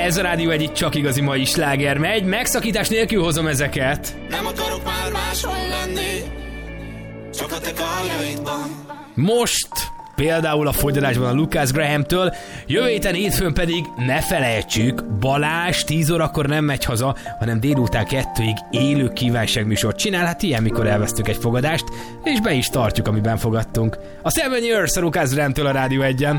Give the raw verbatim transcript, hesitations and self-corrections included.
Ez a Rádió egy, itt csak igazi mai sláger megy. Megszakítás nélkül hozom ezeket. Nem akarok már máshol lenni, csak a te karjaidban. Most például a fogyalásban a Lucas Graham-től, jövő héten hétfőn pedig ne felejtsük, Balázs tíz órakor nem megy haza, hanem délután kettőig élő kívánságműsort csinál, hát ilyen, mikor elvesztük egy fogadást, és be is tartjuk, amiben fogadtunk. A Seven Years a Lucas Graham-től a Rádió egyen.